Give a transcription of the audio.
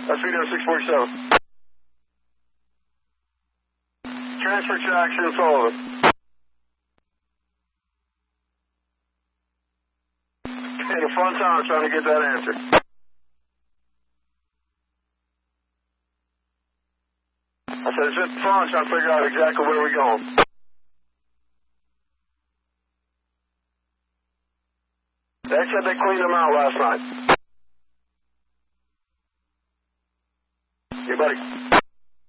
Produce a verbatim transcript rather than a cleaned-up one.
That's Vito six forty-seven. Transfer to action, Sullivan. In the front town, trying to get that answer. I said, it's in front, trying to figure out exactly where we're going. They said they cleaned them out last night. Yeah, buddy.